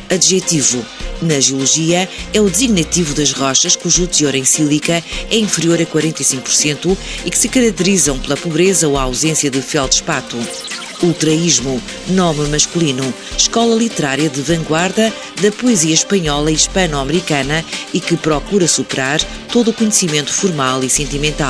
Adjetivo. Na geologia, é o designativo das rochas cujo teor em sílica é inferior a 45% e que se caracterizam pela pobreza ou a ausência de feldspato. Ultraísmo, nome masculino, escola literária de vanguarda da poesia espanhola e hispano-americana e que procura superar todo o conhecimento formal e sentimental.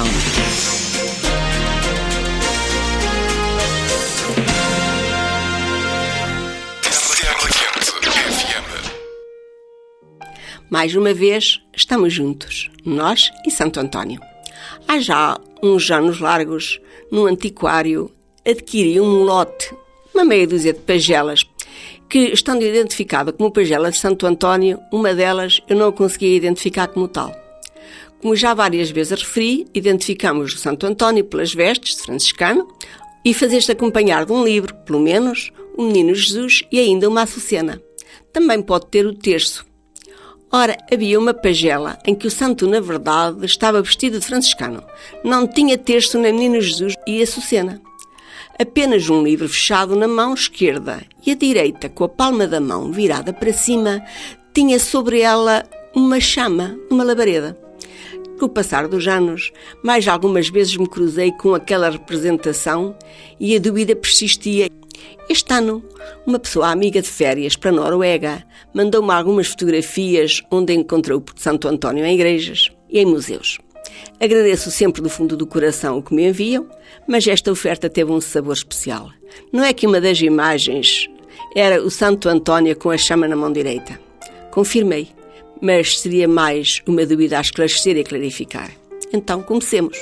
Mais uma vez, estamos juntos, nós e Santo António. Há já uns anos largos, num antiquário, adquiri um lote, uma meia dúzia de pagelas, que, estando identificada como pagela de Santo António, uma delas eu não a conseguia identificar como tal. Como já várias vezes referi, identificamos o Santo António pelas vestes de franciscano e fazeste acompanhar de um livro, pelo menos, o Menino Jesus e ainda uma açucena. Também pode ter o terço. Ora, havia uma pagela em que o santo, na verdade, estava vestido de franciscano. Não tinha terço nem Menino Jesus e açucena. Apenas um livro fechado na mão esquerda e a direita, com a palma da mão virada para cima, tinha sobre ela uma chama, uma labareda. Com o passar dos anos, mais algumas vezes me cruzei com aquela representação e a dúvida persistia. Este ano, uma pessoa amiga de férias para a Noruega mandou-me algumas fotografias onde encontrou o Santo António em igrejas e em museus. Agradeço sempre do fundo do coração o que me enviam, mas esta oferta teve um sabor especial. Não é que uma das imagens era o Santo António com a chama na mão direita. Confirmei, mas seria mais uma dúvida a esclarecer e clarificar. Então, comecemos.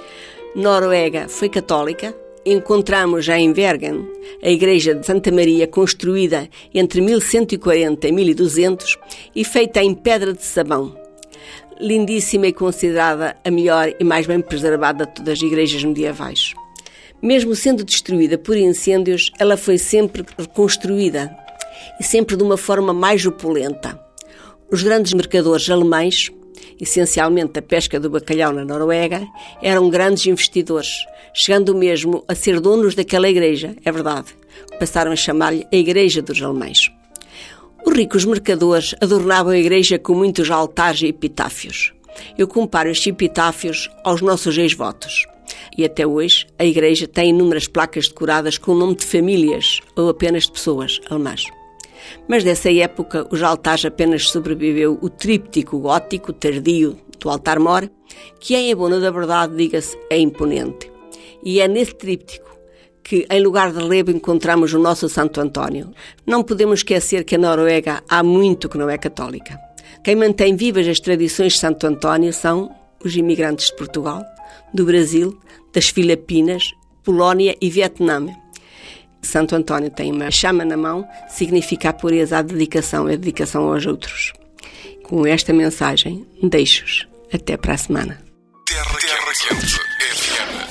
Noruega foi católica. Encontramos já em Bergen a igreja de Santa Maria, construída entre 1140 e 1200 e feita em pedra de sabão. Lindíssima e considerada a melhor e mais bem preservada de todas as igrejas medievais. Mesmo sendo destruída por incêndios, ela foi sempre reconstruída e sempre de uma forma mais opulenta. Os grandes mercadores alemães, essencialmente a pesca do bacalhau na Noruega, eram grandes investidores, chegando mesmo a ser donos daquela igreja, é verdade. Passaram a chamar-lhe a Igreja dos Alemães. Os ricos mercadores adornavam a igreja com muitos altares e epitáfios. Eu comparo estes epitáfios aos nossos ex-votos. E até hoje a igreja tem inúmeras placas decoradas com o nome de famílias ou apenas de pessoas alemãs. Mas dessa época os altares apenas sobreviveu o tríptico gótico tardio do altar-mor, que em abono da verdade, diga-se, é imponente. E é nesse tríptico que, em lugar de relevo, encontramos o nosso Santo António. Não podemos esquecer que a Noruega há muito que não é católica. Quem mantém vivas as tradições de Santo António são os imigrantes de Portugal, do Brasil, das Filipinas, Polónia e Vietnã. Santo António tem uma chama na mão, significa a pureza, a dedicação e a dedicação aos outros. Com esta mensagem, deixo-os. Até para a semana. Terra Quente FM.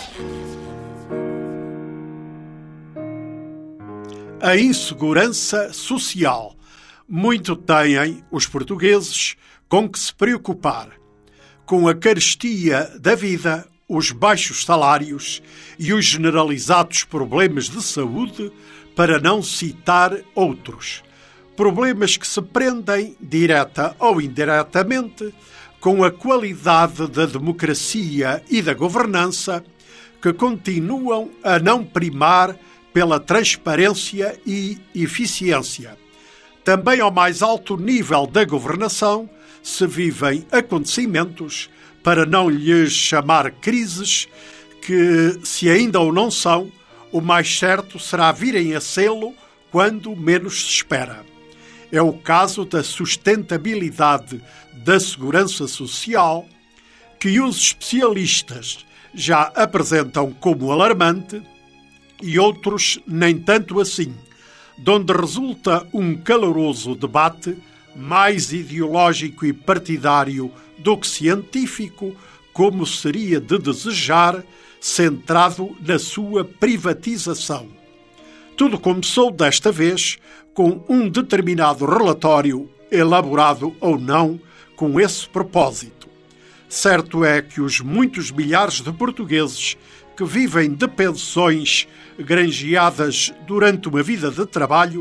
A insegurança social. Muito têm os portugueses com que se preocupar. Com a carestia da vida, os baixos salários e os generalizados problemas de saúde, para não citar outros. Problemas que se prendem, direta ou indiretamente, com a qualidade da democracia e da governança, que continuam a não primar pela transparência e eficiência. Também ao mais alto nível da governação se vivem acontecimentos, para não lhes chamar crises, que, se ainda o não são, o mais certo será virem a sê-lo quando menos se espera. É o caso da sustentabilidade da segurança social, que os especialistas já apresentam como alarmante e outros nem tanto assim, donde resulta um caloroso debate mais ideológico e partidário do que científico, como seria de desejar, centrado na sua privatização. Tudo começou desta vez com um determinado relatório, elaborado ou não com esse propósito. Certo é que os muitos milhares de portugueses que vivem de pensões granjeadas durante uma vida de trabalho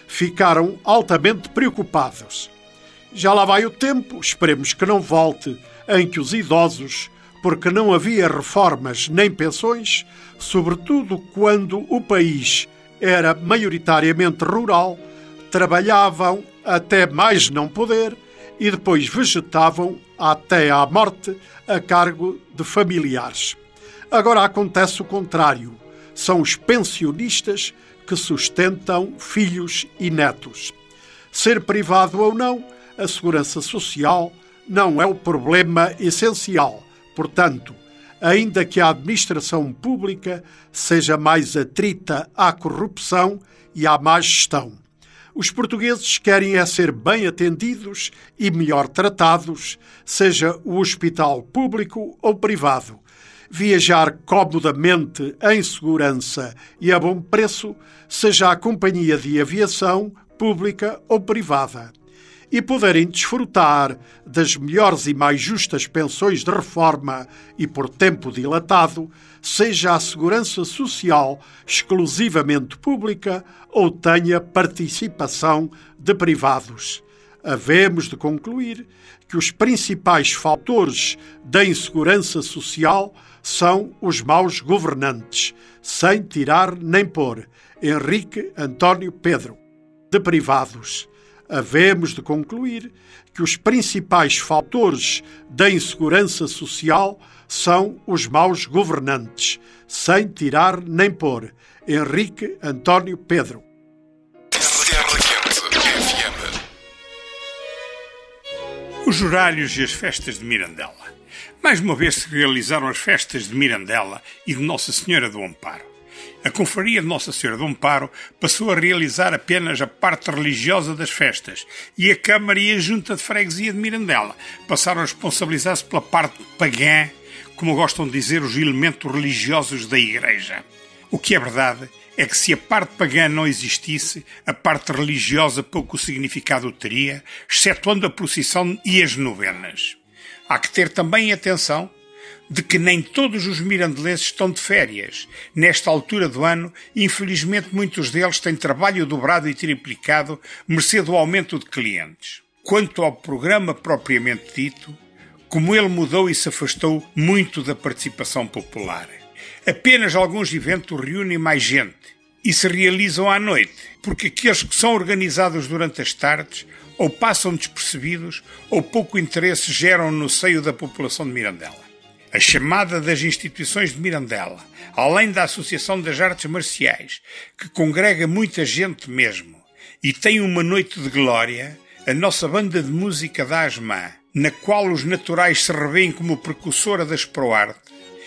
ficaram altamente preocupados. Já lá vai o tempo, esperemos que não volte, em que os idosos, porque não havia reformas nem pensões, sobretudo quando o país era maioritariamente rural, trabalhavam até mais não poder e depois vegetavam até à morte a cargo de familiares. Agora acontece o contrário. São os pensionistas que sustentam filhos e netos. Ser privado ou não, a segurança social não é o problema essencial. Portanto, ainda que a administração pública seja mais atrita à corrupção e à má gestão, os portugueses querem é ser bem atendidos e melhor tratados, seja o hospital público ou privado, viajar comodamente em segurança e a bom preço, seja a companhia de aviação pública ou privada, e poderem desfrutar das melhores e mais justas pensões de reforma e por tempo dilatado, seja a segurança social exclusivamente pública ou tenha participação de privados. Havemos de concluir que os principais fatores da insegurança social são os maus governantes, sem tirar nem pôr. Henrique António Pedro. De privados. Havemos de concluir que os principais fatores da insegurança social são os maus governantes, sem tirar nem pôr. Henrique António Pedro. Terra Quente FM. Os Jurálios e as festas de Mirandela. Mais uma vez se realizaram as festas de Mirandela e de Nossa Senhora do Amparo. A Confraria de Nossa Senhora do Amparo passou a realizar apenas a parte religiosa das festas e a Câmara e a Junta de Freguesia de Mirandela passaram a responsabilizar-se pela parte pagã, como gostam de dizer os elementos religiosos da Igreja. O que é verdade é que se a parte pagã não existisse, a parte religiosa pouco significado teria, excetuando a procissão e as novenas. Há que ter também atenção de que nem todos os mirandelenses estão de férias. Nesta altura do ano, infelizmente muitos deles têm trabalho dobrado e triplicado, mercê do aumento de clientes. Quanto ao programa propriamente dito, como ele mudou e se afastou muito da participação popular. Apenas alguns eventos reúnem mais gente e se realizam à noite, porque aqueles que são organizados durante as tardes ou passam despercebidos ou pouco interesse geram no seio da população de Mirandela. A chamada das instituições de Mirandela, além da Associação das Artes Marciais, que congrega muita gente mesmo, e tem uma noite de glória, a nossa banda de música da ASMA, na qual os naturais se revêem como precursora da Exproarte,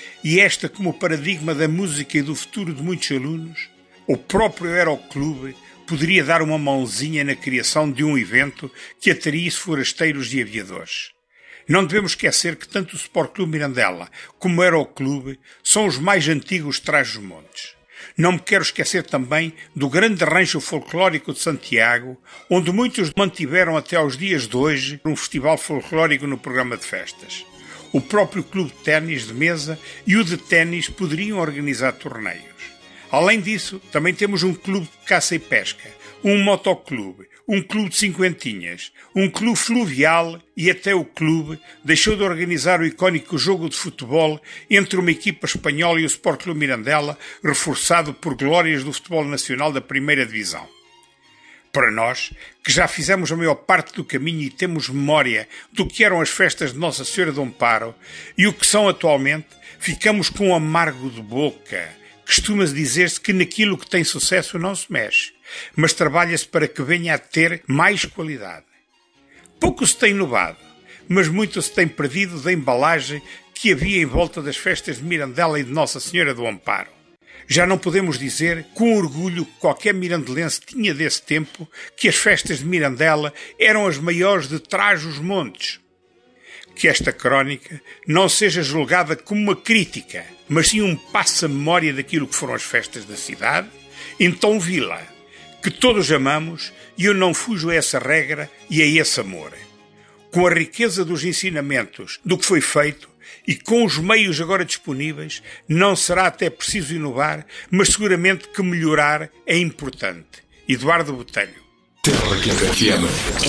e esta como paradigma da música e do futuro de muitos alunos, o próprio Aeroclube poderia dar uma mãozinha na criação de um evento que atraísse forasteiros e aviadores. Não devemos esquecer que tanto o Sport Clube Mirandela como o Aeroclube são os mais antigos de Trás-os-Montes. Não me quero esquecer também do grande rancho folclórico de Santiago, onde muitos mantiveram até aos dias de hoje um festival folclórico no programa de festas. O próprio clube de ténis de mesa e o de ténis poderiam organizar torneios. Além disso, também temos um clube de caça e pesca, um motoclube, um clube de cinquentinhas, um clube fluvial e até o clube deixou de organizar o icónico jogo de futebol entre uma equipa espanhola e o Sport Clube Mirandela, reforçado por glórias do futebol nacional da primeira divisão. Para nós, que já fizemos a maior parte do caminho e temos memória do que eram as festas de Nossa Senhora do Amparo e o que são atualmente, ficamos com um amargo de boca. Costuma-se dizer-se que naquilo que tem sucesso não se mexe, mas trabalha-se para que venha a ter mais qualidade. Pouco se tem inovado, mas muito se tem perdido da embalagem que havia em volta das festas de Mirandela e de Nossa Senhora do Amparo. Já não podemos dizer, com orgulho que qualquer mirandelense tinha desse tempo, que as festas de Mirandela eram as maiores de Trás-os-Montes. Que esta crónica não seja julgada como uma crítica, mas sim um passa-memória daquilo que foram as festas da cidade, então vila, que todos amamos e eu não fujo a essa regra e a esse amor. Com a riqueza dos ensinamentos do que foi feito e com os meios agora disponíveis, não será até preciso inovar, mas seguramente que melhorar é importante. Eduardo Botelho. Terra Quente FM.